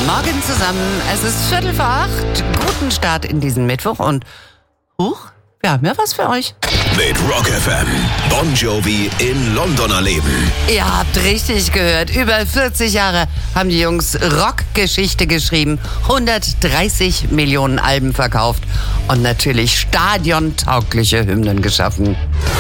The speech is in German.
Morgen zusammen. Es ist 7:45. Guten Start in diesen Mittwoch und wir haben ja was für euch. Mit Rock FM. Bon Jovi in London erleben. Ihr habt richtig gehört. Über 40 Jahre haben die Jungs Rockgeschichte geschrieben. 130 Millionen Alben verkauft und natürlich stadiontaugliche Hymnen geschaffen.